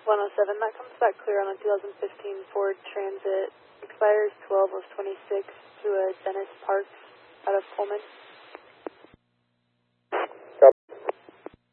107, that comes back clear on a 2015 Ford Transit. Expires 12 of 26 to a Dennis Parks out of Pullman.